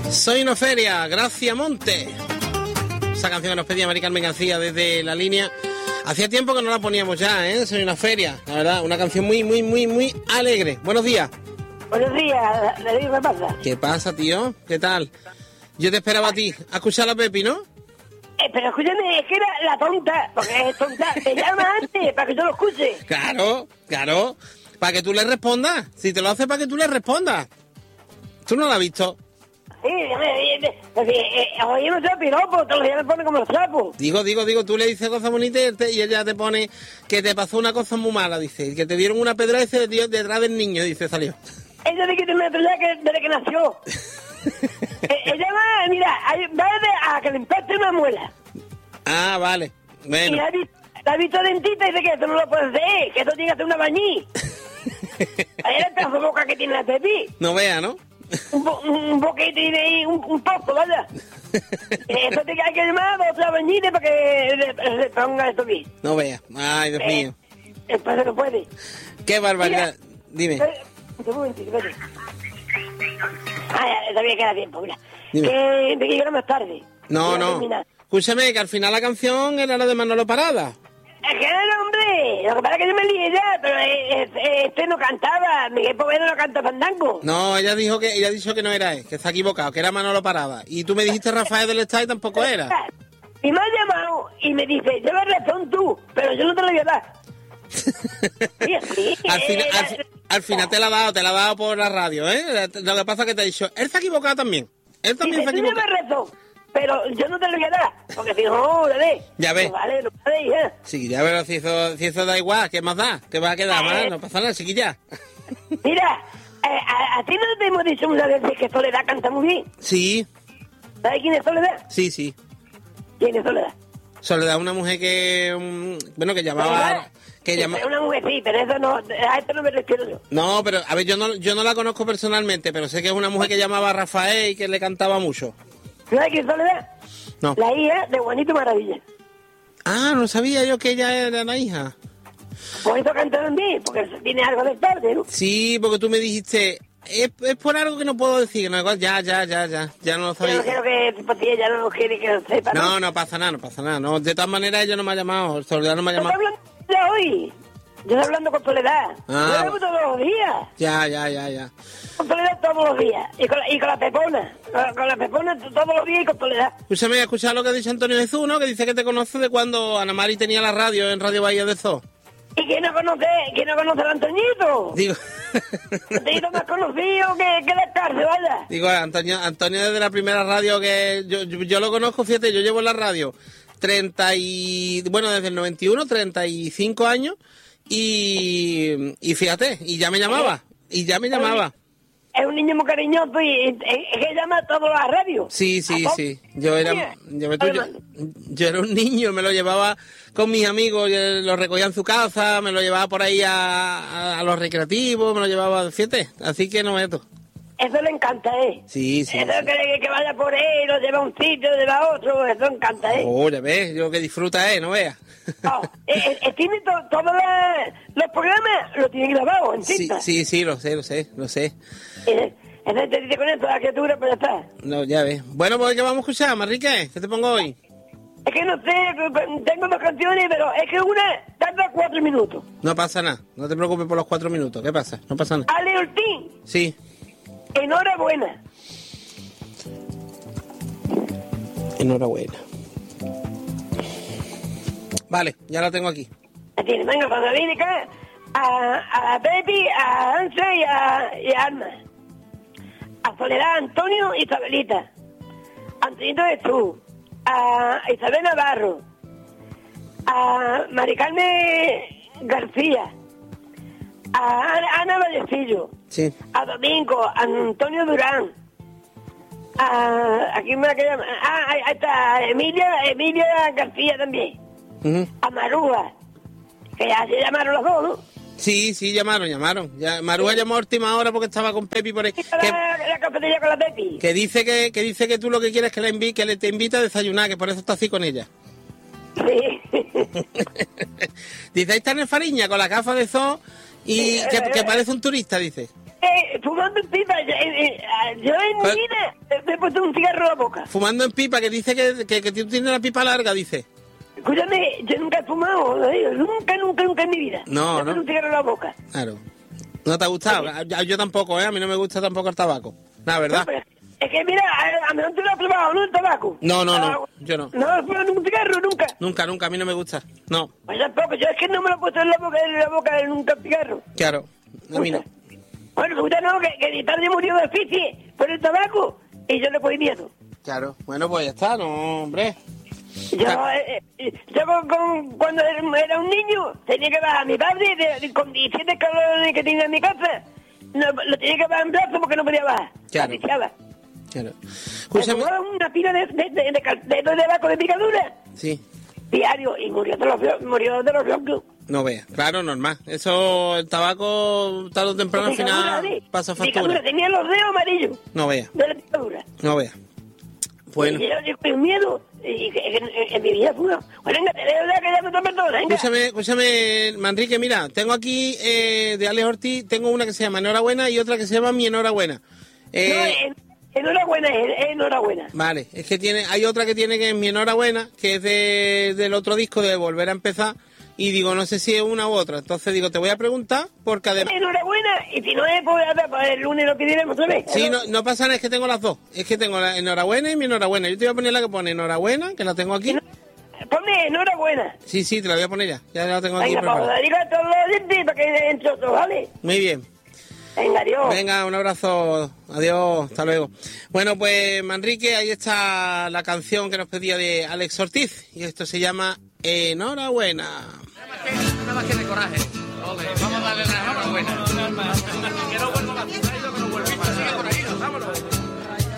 Soy una feria, Gracia Monte. Esa canción que nos pedía Mari Carmen García desde la línea. Hacía tiempo que no la poníamos ya, ¿eh? Soy una feria, la verdad, una canción muy alegre. Buenos días. Buenos días, David, ¿qué pasa? ¿Qué pasa, tío? ¿Qué tal? Yo te esperaba a ti. ¿Has escuchado a Pepi, no? Pero escúchame, es que era la tonta, porque es tonta. Te llama antes para que yo lo escuche. Claro. Para que tú le respondas. Si te lo hace para que tú le respondas. ¿Tú no lo has visto? Sí, oye, no sea piropo, todos los días me pone como los trapos. Digo, tú le dices cosas bonitas y ella te pone que te pasó una cosa muy mala, dice. Que te dieron una pedra y se dio detrás del niño, dice, salió. Ella dice que tiene una pedra desde que nació. Ella va, mira, va a que le impacte una muela. Ah, vale. Bueno. Y la ha visto dentista y dice que esto no lo puedes hacer, que esto tiene que hacer una bañí. Ahí el pedazo de boca que tiene la Pepi. No vea, ¿no? Un boquete y un poco, ¿vale? Esto te hay que llamar a otra bañita para que le ponga esto bien. No vea. Ay, Dios mío. Después no puede. Qué barbaridad. Dime. Un momentito, espérate. Todavía queda tiempo, mira. Dime. Que me quiero más tarde. No. Escúchame, que al final la canción era la de Manolo Parada. Es que no, hombre. Lo que pasa es que yo me lié ya, pero este no cantaba. Miguel Poveda no canta fandango. No, ella ha dicho que no era él, que está equivocado, que era Manolo Parada. Y tú me dijiste Rafael del Estado y tampoco era. Y me ha llamado y me dice, llevas razón tú, pero yo no te lo voy a dar. Sí, al final te la ha dado por la radio, ¿eh? Lo que pasa es que te ha dicho, él está equivocado también. Él también está equivocado. Tú llevas razón, pero yo no te lo voy a dar, porque si no, dale. Ya ves. No vale, ya. Sí, ya verás, si eso da igual, ¿qué más da? ¿Qué va a quedar mal? No pasa nada, chiquilla. Mira, a ti no te hemos dicho muchas veces que Soledad canta muy bien. Sí. ¿Sabes quién es Soledad? Sí. ¿Quién es Soledad? Soledad, una mujer que, que llamaba... Es una mujer, sí, pero eso no, a esto no me refiero yo. No, pero, a ver, yo no la conozco personalmente, pero sé que es una mujer que llamaba a Rafael y que le cantaba mucho. ¿Sabes quién es Soledad? No. La hija de Juanito Maravilla. Ah, no sabía yo que ella era la hija. Por eso cantaron bien, porque tiene algo de tarde, ¿no? Sí, porque tú me dijiste... Es por algo que no puedo decir, ¿no? Ya no lo sabía. Yo no quiero que pues, ella no quiere que lo sepa, ¿no? No pasa nada. No, de todas maneras ella no me ha llamado, Soledad no me ha llamado. Yo estoy hablando hoy. Yo estoy hablando con Soledad. Ah. Yo hablo todos los días. Ya. Con Soledad todos los días. Y con la Pepona. Con la Pepona todos los días y con Soledad. Escúchame, escuchado lo que ha dicho Antonio Jesús, ¿no? Que dice que te conoce de cuando Ana Mari tenía la radio en Radio Bahía del Zoo. ¿Y quién no conoce al Antoñito? Digo... Antoñito más conocido que la cárcel, vaya. Digo, Antonio desde la primera radio que... Yo lo conozco, fíjate, yo llevo en la radio desde el 91, 35 años y fíjate, y ya me llamaba. Es un niño muy cariñoso y es que llama a todas las radios. Sí. Yo era un niño, me lo llevaba con mis amigos, lo recogía en su casa, me lo llevaba por ahí a los recreativos, me lo llevaba, fíjate, así que no meto. Eso le encanta, ¿eh? Sí. Eso que vaya por él, lo lleva a un sitio, lo lleva a otro, eso le encanta, ¿eh? Oh, ya ves, yo que disfruta, no veas. No, tiene todos los programas, lo tiene grabado en cinta. Sí, lo sé. Entonces te dice con esto la criatura, pero ya está. No, ya ves. Bueno, pues ¿qué vamos a escuchar, Marrique? ¿Qué te pongo hoy? Es que no sé, tengo dos canciones, pero es que una tarda 4 minutos. No pasa nada, no te preocupes por los 4 minutos. ¿Qué pasa? No pasa nada. Ale Ortín. Sí. Enhorabuena. Vale, ya la tengo aquí. Tiene, venga, cuando viene acá, a Pepi, a Ansa y a Alma. A Soledad, Antonio y Isabelita. Antonito Jesús. A Isabel Navarro. A Mari Carmen García. A Ana Vallecillo. Sí. A Domingo, a Antonio Durán. ¿A quién me que llama? Ahí está Emilia García también. Uh-huh. A Marúa, que ya se llamaron los dos, ¿no? Sí, llamaron. Ya, Marúa llamó a última hora porque estaba con Pepi por ahí. La cafetería con la Pepi. Que dice que tú lo que quieres es que te invite a desayunar, que por eso está así con ella. Sí. Dice, ahí está en el Fariña con la gafa de zoo y que parece un turista, dice. fumando en pipa. Yo en mi vida me he puesto un cigarro en la boca. Fumando en pipa, que dice que tú tienes la pipa larga, dice. Escúchame, yo nunca he fumado, nunca en mi vida. No, me he puesto un cigarro en la boca. Claro. ¿No te ha gustado? Yo tampoco, A mí no me gusta tampoco el tabaco. La verdad. No, es que mira, a mí no te lo has probado, ¿no? El tabaco. No, yo no. No has fumado un cigarro nunca. Nunca, a mí no me gusta. No. Pues tampoco, yo es que no me lo he puesto en la boca nunca el cigarro. Claro, a mí no. Bueno, me gusta no, que mi padre murió de asfixia por el tabaco y yo le cogí miedo. Claro, bueno, pues ya está, no, hombre. Yo cuando era un niño tenía que bajar a mi padre con 17 cabrones que tenía en mi casa. No, lo tenía que bajar en brazo porque no podía bajar. Claro. Claro. Escúchame. Una pila de tabaco de picadura. Sí. Diario, y murió de los locos. No veas, claro, normal. Eso, el tabaco, tarde o temprano, al final, pasa factura. Picadura, tenía los dedos amarillos. No veas. De la picadura. No veas. Bueno. Y yo con miedo, y en mi vida fue. Bueno, venga, te dejo ya que ya me tomé todo, venga. Escúchame, Manrique, mira, tengo aquí, de Alex Ortiz, tengo una que se llama Enhorabuena y otra que se llama Mi Enhorabuena. Enhorabuena, enhorabuena. Vale, es que hay otra que es Mi Enhorabuena, que es del otro disco de Volver a Empezar, y digo, no sé si es una u otra, entonces digo, te voy a preguntar, porque además... Enhorabuena, y si no es, pues el lunes lo pediremos otra vez. Sí, no pasa nada, es que tengo las dos, es que tengo la Enhorabuena y Mi Enhorabuena, yo te voy a poner la que pone Enhorabuena, que la tengo aquí. Ponme enhorabuena. Sí, te la voy a poner ya la tengo aquí. Venga, pues diga a todos los oyentes para que entre otros, ¿vale? Muy bien. Venga, adiós. Venga, un abrazo. Adiós, hasta luego. Bueno, pues Manrique, ahí está la canción que nos pedía de Alex Ortiz. Y esto se llama Enhorabuena. Nada más que de coraje. Ole, vamos a darle la enhorabuena. Que no vuelva más. Que no vuelva más. Sigue por ahí, vámonos.